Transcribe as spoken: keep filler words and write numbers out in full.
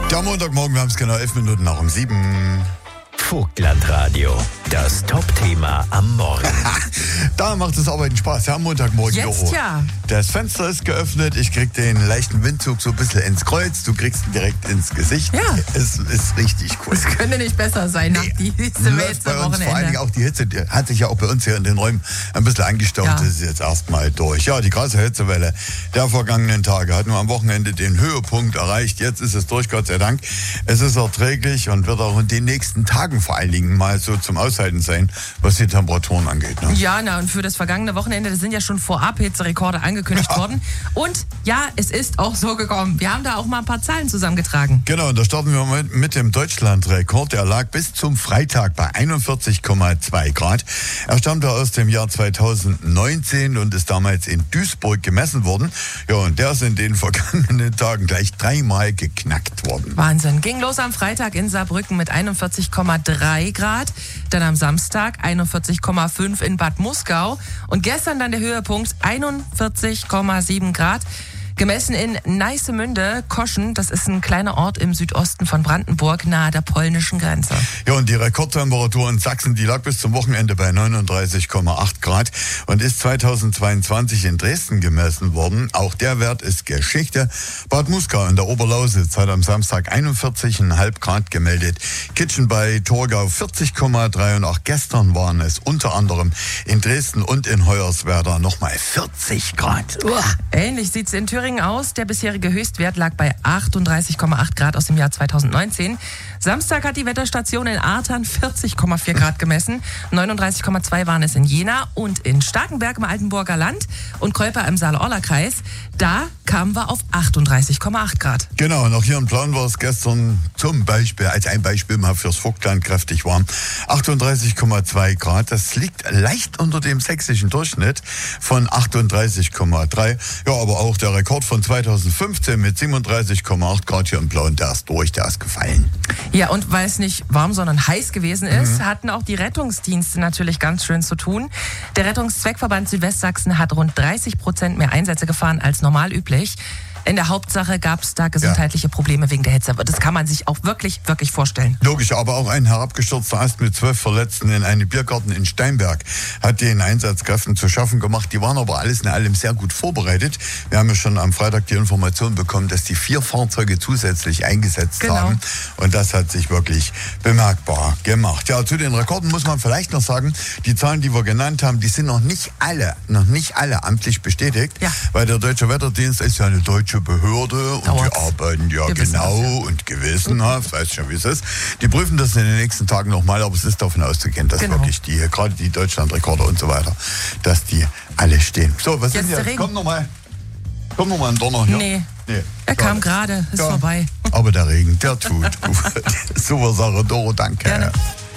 Der Montagmorgen, wir haben es genau elf Minuten nach um sieben. Vogtlandradio, das Top-Thema am Morgen. Da macht das Arbeiten Spaß, ja, am Montagmorgen. Jetzt Doro. ja. Das Fenster ist geöffnet, ich krieg den leichten Windzug so ein bisschen ins Kreuz, du kriegst ihn direkt ins Gesicht. Ja. Es ist richtig cool. Es könnte nicht besser sein nach Nee, diesem läuft bei uns Wochenende. vor allen Dingen auch die Hitze, die hat sich ja auch bei uns hier in den Räumen ein bisschen angestaut. Ja. Das ist jetzt erstmal durch. Ja, die krasse Hitzewelle der vergangenen Tage hat nur am Wochenende den Höhepunkt erreicht. Jetzt ist es durch, Gott sei Dank. Es ist erträglich und wird auch in den nächsten Tagen vor allen Dingen mal so zum Aushalten sein, was die Temperaturen angeht. Ne? Ja, na und für das vergangene Wochenende sind ja schon vorab Hitzerekorde angekündigt Ja. worden. Und ja, es ist auch so gekommen. Wir haben da auch mal ein paar Zahlen zusammengetragen. Genau, und da starten wir mit, mit dem Deutschlandrekord. Der lag bis zum Freitag bei einundvierzig Komma zwei Grad. Er stammte aus dem Jahr zweitausendneunzehn und ist damals in Duisburg gemessen worden. Ja, und der ist in den vergangenen Tagen gleich dreimal geknackt worden. Wahnsinn. Ging los am Freitag in Saarbrücken mit einundvierzig Komma drei Grad. Dann am Samstag einundvierzig Komma fünf in Bad Muskau. Und gestern dann der Höhepunkt einundvierzig Komma sieben Grad. Gemessen in Neissemünde, Koschen, das ist ein kleiner Ort im Südosten von Brandenburg, nahe der polnischen Grenze. Ja, und die Rekordtemperatur in Sachsen, die lag bis zum Wochenende bei neununddreißig Komma acht Grad und ist zweitausendzweiundzwanzig in Dresden gemessen worden. Auch der Wert ist Geschichte. Bad Muskau in der Oberlausitz hat am Samstag einundvierzig Komma fünf Grad gemeldet. Kitchen bei Torgau vierzig Komma drei und auch gestern waren es unter anderem in Dresden und in Hoyerswerda nochmal vierzig Grad. Uah. Ähnlich sieht es in Thüringen aus. Der bisherige Höchstwert lag bei achtunddreißig Komma acht Grad aus dem Jahr zweitausendneunzehn. Samstag hat die Wetterstation in Artern vierzig Komma vier Grad gemessen. neununddreißig Komma zwei waren es in Jena und in Starkenberg im Altenburger Land und Keuper im Saale-Orla-Kreis. Da kamen wir auf achtunddreißig Komma acht Grad. Genau, und auch hier in Plauen war es gestern zum Beispiel, als ein Beispiel mal fürs Vogtland kräftig warm, achtunddreißig Komma zwei Grad. Das liegt leicht unter dem sächsischen Durchschnitt von achtunddreißig Komma drei. Ja, aber auch der Rekord von zweitausendfünfzehn mit siebenunddreißig Komma acht Grad hier in Plauen, der ist durch, der ist gefallen. Ja, und weil es nicht warm, sondern heiß gewesen ist, mhm. hatten auch die Rettungsdienste natürlich ganz schön zu tun. Der Rettungszweckverband Südwestsachsen hat rund dreißig Prozent mehr Einsätze gefahren als normal üblich. In der Hauptsache gab es da gesundheitliche ja. Probleme wegen der Hitze. Das kann man sich auch wirklich, wirklich vorstellen. Logisch, aber auch ein herabgestürzter Ast mit zwölf Verletzten in einem Biergarten in Steinberg hat den Einsatzkräften zu schaffen gemacht. Die waren aber alles in allem sehr gut vorbereitet. Wir haben ja schon am Freitag die Information bekommen, dass die vier Fahrzeuge zusätzlich eingesetzt genau. haben. Und das hat sich wirklich bemerkbar gemacht. Ja, zu den Rekorden muss man vielleicht noch sagen, die Zahlen, die wir genannt haben, die sind noch nicht alle, noch nicht alle amtlich bestätigt. Ja. Weil der Deutsche Wetterdienst ist ja eine deutsche Behörde und Dauert's. die arbeiten ja Wir genau wissen das, ja. und gewissenhaft, weißt schon, wie es ist. Die prüfen das in den nächsten Tagen nochmal, aber es ist davon auszugehen, dass genau. wirklich die, gerade die Deutschlandrekorde und so weiter, dass die alle stehen. So, was Jetzt ist der jetzt? Regen. Komm nochmal. Komm nochmal ein Donner hier. Nee. nee. Er kam gerade, ist Ja. vorbei. Aber der Regen, der tut gut. Super Sache, Doro, danke. Gerne.